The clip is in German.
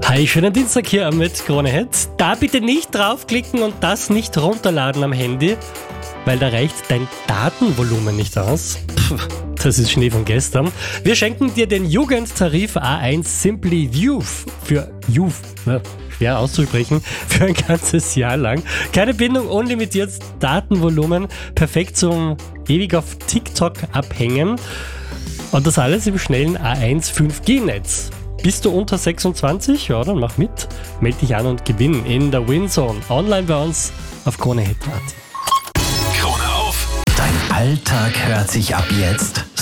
Hi, schönen Dienstag hier mit Krone Hit. Da bitte nicht draufklicken und das nicht runterladen am Handy, weil da reicht dein Datenvolumen nicht aus. Das ist Schnee von gestern. Wir schenken dir den Jugendtarif A1 Simply Youth für Youth, schwer auszusprechen, für ein ganzes Jahr lang. Keine Bindung, unlimitiertes Datenvolumen, perfekt zum ewig auf TikTok abhängen. Und das alles im schnellen A1 5G-Netz. Bist du unter 26? Ja, dann mach mit. Meld dich an und gewinn in der WinZone. Online bei uns auf KroneHit.at. Krone auf. Dein Alltag hört sich ab jetzt